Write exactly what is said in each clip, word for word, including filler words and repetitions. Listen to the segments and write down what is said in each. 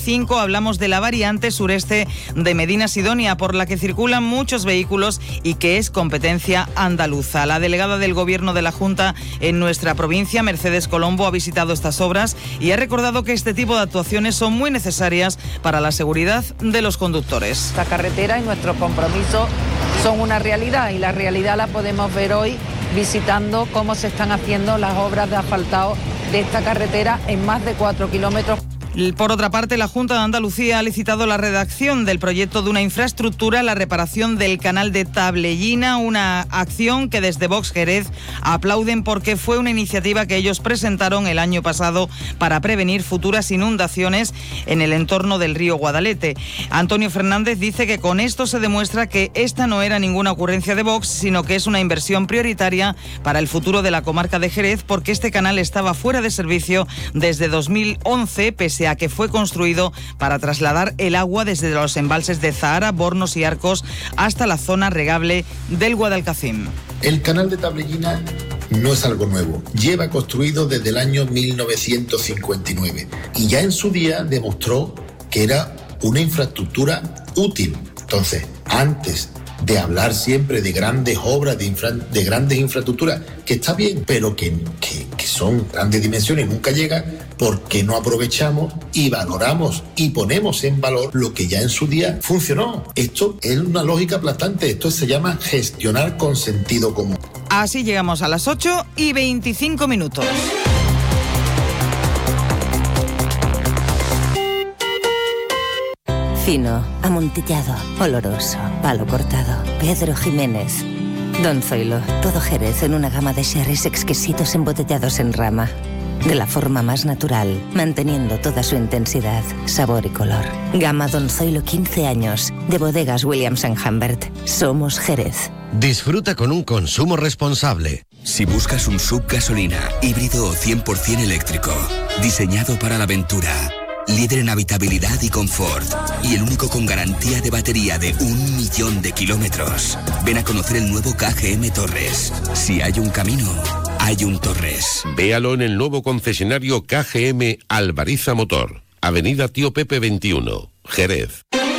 cinco hablamos de la variante sureste de Medina Sidonia, por la que circulan muchos vehículos y que es competencia andaluza. La delegada del Gobierno de la Junta en nuestra provincia, Mercedes Colombo, ha visitado estas obras y ha recordado que este tipo de actuaciones son muy necesarias para la seguridad de los conductores. Esta carretera y nuestros compromisos son una realidad, y la realidad la podemos ver hoy visitando cómo se están haciendo las obras de asfaltado de esta carretera en más de cuatro kilómetros. Por otra parte, la Junta de Andalucía ha licitado la redacción del proyecto de una infraestructura, la reparación del canal de Tablellina, una acción que desde Vox Jerez aplauden porque fue una iniciativa que ellos presentaron el año pasado para prevenir futuras inundaciones en el entorno del río Guadalete. Antonio Fernández dice que con esto se demuestra que esta no era ninguna ocurrencia de Vox, sino que es una inversión prioritaria para el futuro de la comarca de Jerez, porque este canal estaba fuera de servicio desde dos mil once, pese a que fue construido para trasladar el agua desde los embalses de Zahara, Bornos y Arcos hasta la zona regable del Guadalcacín. El canal de Tablellina no es algo nuevo, lleva construido desde el año mil novecientos cincuenta y nueve y ya en su día demostró que era una infraestructura útil. Entonces, antes de hablar siempre de grandes obras, de, infra, de grandes infraestructuras, que está bien, pero que, que, que son grandes dimensiones, nunca llega, porque no aprovechamos y valoramos y ponemos en valor lo que ya en su día funcionó. Esto es una lógica aplastante, esto se llama gestionar con sentido común. Así llegamos a las ocho y veinticinco minutos. Fino, amontillado, oloroso, palo cortado. Pedro Jiménez. Don Zoilo, todo Jerez en una gama de sherries exquisitos embotellados en rama. De la forma más natural, manteniendo toda su intensidad, sabor y color. Gama Don Zoilo quince años, de bodegas Williams and Humbert. Somos Jerez. Disfruta con un consumo responsable. Si buscas un sub gasolina, híbrido o cien por ciento eléctrico, diseñado para la aventura, líder en habitabilidad y confort, y el único con garantía de batería de un millón de kilómetros. Ven a conocer el nuevo K G M Torres. Si hay un camino, hay un Torres. Véalo en el nuevo concesionario K G M Alvariza Motor, Avenida Tío Pepe veintiuno, Jerez.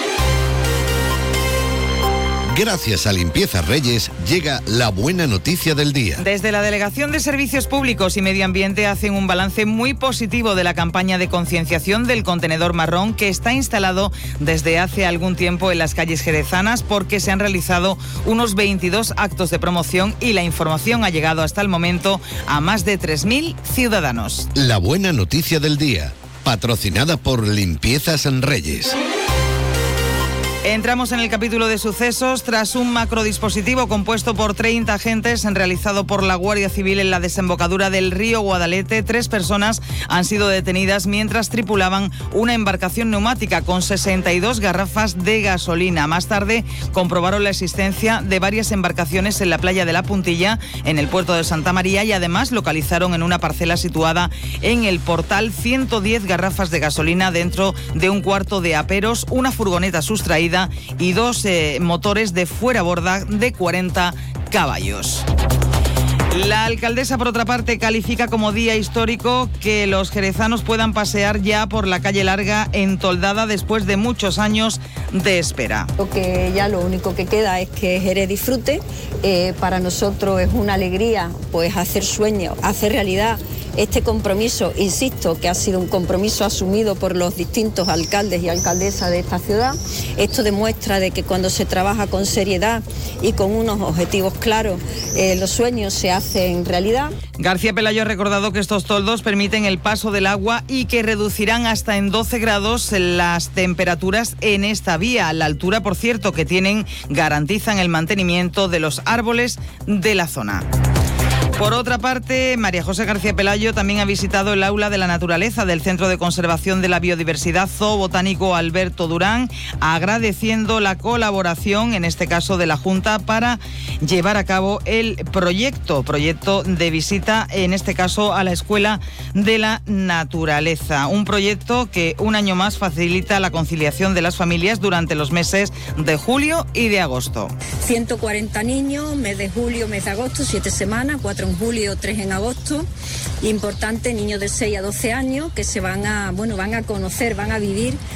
Gracias a Limpiezas Reyes llega la buena noticia del día. Desde la Delegación de Servicios Públicos y Medio Ambiente hacen un balance muy positivo de la campaña de concienciación del contenedor marrón, que está instalado desde hace algún tiempo en las calles jerezanas, porque se han realizado unos veintidós actos de promoción y la información ha llegado hasta el momento a más de tres mil ciudadanos. La buena noticia del día, patrocinada por Limpiezas Reyes. Entramos en el capítulo de sucesos. Tras un macrodispositivo compuesto por treinta agentes realizado por la Guardia Civil en la desembocadura del río Guadalete, tres personas han sido detenidas mientras tripulaban una embarcación neumática con sesenta y dos garrafas de gasolina. Más tarde comprobaron la existencia de varias embarcaciones en la playa de La Puntilla, en el puerto de Santa María, y además localizaron en una parcela situada en el Portal ciento diez garrafas de gasolina dentro de un cuarto de aperos, una furgoneta sustraída y dos eh, motores de fuera borda de cuarenta caballos. La alcaldesa, por otra parte, califica como día histórico que los jerezanos puedan pasear ya por la calle larga entoldada después de muchos años de espera. Lo que ya lo único que queda es que Jerez disfrute. Eh, para nosotros es una alegría pues hacer sueño, hacer realidad este compromiso, insisto, que ha sido un compromiso asumido por los distintos alcaldes y alcaldesas de esta ciudad. Esto demuestra de que cuando se trabaja con seriedad y con unos objetivos claros, eh, los sueños se hacen realidad. García Pelayo ha recordado que estos toldos permiten el paso del agua y que reducirán hasta en doce grados las temperaturas en esta vía. La altura, por cierto, que tienen garantizan el mantenimiento de los árboles de la zona. Por otra parte, María José García Pelayo también ha visitado el Aula de la Naturaleza del Centro de Conservación de la Biodiversidad Zoobotánico Alberto Durán, agradeciendo la colaboración, en este caso de la Junta, para llevar a cabo el proyecto, proyecto de visita, en este caso a la Escuela de la Naturaleza. Un proyecto que un año más facilita la conciliación de las familias durante los meses de julio y de agosto. ciento cuarenta niños, mes de julio, mes de agosto, siete semanas, cuatro en julio, tres en agosto. Importante, niños de seis a doce años que se van a, bueno, van a conocer, van a vivir